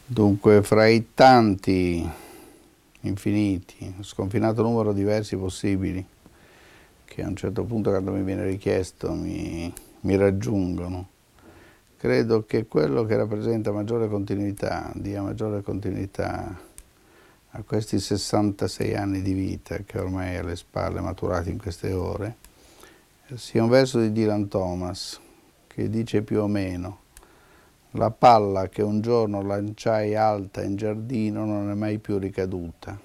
Dunque, fra i tanti, infiniti, sconfinato numero di versi possibili, che a un certo punto, quando mi viene richiesto, mi raggiungono, credo che quello che rappresenta maggiore continuità, dia maggiore continuità a questi 66 anni di vita che ormai alle spalle, maturati in queste ore, sia un verso di Dylan Thomas che dice più o meno: la palla che un giorno lanciai alta in giardino non è mai più ricaduta.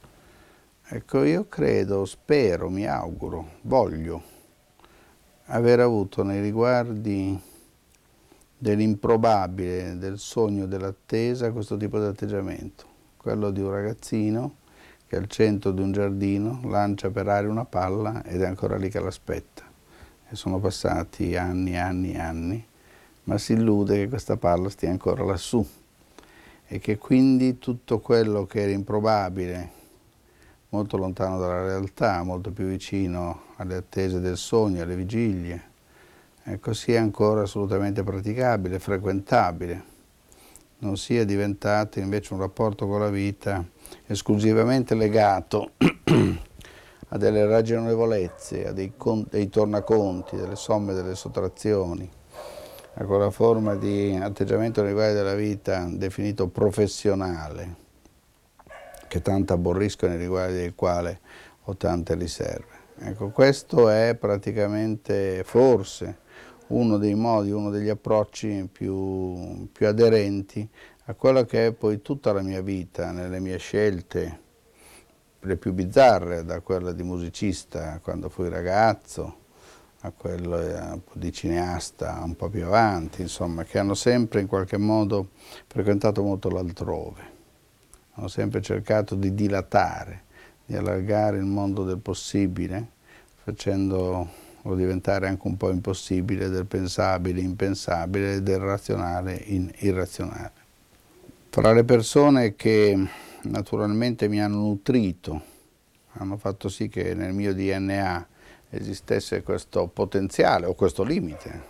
Ecco, io credo, spero, mi auguro, voglio aver avuto nei riguardi dell'improbabile, del sogno, dell'attesa, questo tipo di atteggiamento, quello di un ragazzino che al centro di un giardino lancia per aria una palla ed è ancora lì che l'aspetta. E sono passati anni e anni e anni, ma si illude che questa palla stia ancora lassù e che quindi tutto quello che era improbabile, molto lontano dalla realtà, molto più vicino alle attese del sogno, alle vigilie, ecco, sia ancora assolutamente praticabile, frequentabile, non sia diventato invece un rapporto con la vita esclusivamente legato a delle ragionevolezze, a dei tornaconti, delle somme, delle sottrazioni, a quella forma di atteggiamento nei riguardi della vita definito professionale, che tanto aborrisco nei riguardi del quale ho tante riserve. Ecco, questo è praticamente, forse, uno dei modi, uno degli approcci più aderenti a quello che è poi tutta la mia vita, nelle mie scelte, le più bizzarre, da quella di musicista quando fui ragazzo, a quello di cineasta un po' più avanti, insomma, che hanno sempre in qualche modo frequentato molto l'altrove. Hanno sempre cercato di dilatare, di allargare il mondo del possibile, facendolo diventare anche un po' impossibile, del pensabile impensabile, del razionale irrazionale. Fra le persone che naturalmente mi hanno nutrito, hanno fatto sì che nel mio DNA esistesse questo potenziale o questo limite.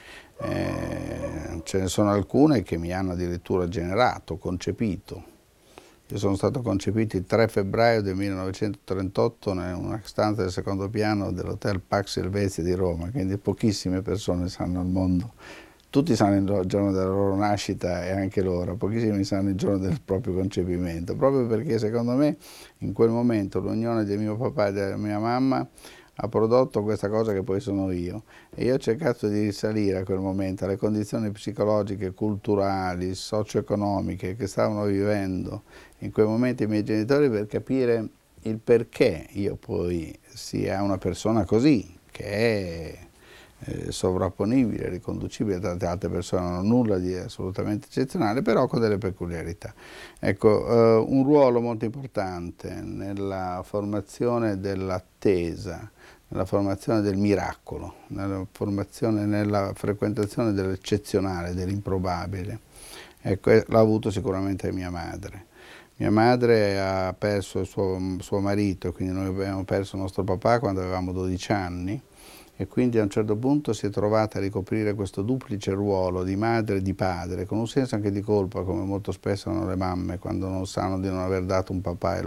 Ce ne sono alcune che mi hanno addirittura generato, concepito. Io sono stato concepito il 3 febbraio del 1938 in una stanza del secondo piano dell'Hotel Pax Helvetia di Roma, quindi pochissime persone sanno al mondo. Tutti sanno il giorno della loro nascita e anche l'ora, pochissimi sanno il giorno del proprio concepimento, proprio perché secondo me in quel momento l'unione del mio papà e della mia mamma ha prodotto questa cosa che poi sono io, e io ho cercato di risalire a quel momento, alle condizioni psicologiche, culturali, socio-economiche che stavano vivendo in quei momenti i miei genitori, per capire il perché io poi sia una persona così, che è sovrapponibile, riconducibile a tante altre persone, non ho nulla di assolutamente eccezionale, però con delle peculiarità. Ecco, un ruolo molto importante nella formazione dell'attesa, nella formazione del miracolo, nella formazione, nella frequentazione dell'eccezionale, dell'improbabile. Ecco, l'ha avuto sicuramente mia madre. Mia madre ha perso il suo marito, quindi noi abbiamo perso il nostro papà quando avevamo 12 anni, e quindi a un certo punto si è trovata a ricoprire questo duplice ruolo di madre e di padre, con un senso anche di colpa, come molto spesso hanno le mamme quando non sanno di non aver dato un papà ai